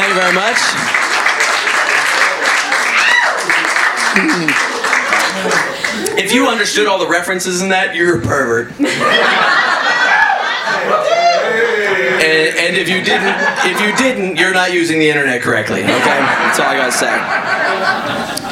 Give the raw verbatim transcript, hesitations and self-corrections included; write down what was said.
Thank you very much. If you understood all the references in that, you're a pervert. And, and if you didn't, if you didn't, you're not using the internet correctly. Okay, that's all I gotta say.